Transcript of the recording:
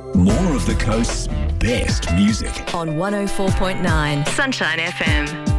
More of the coast's best music on 104.9 Sunshine FM.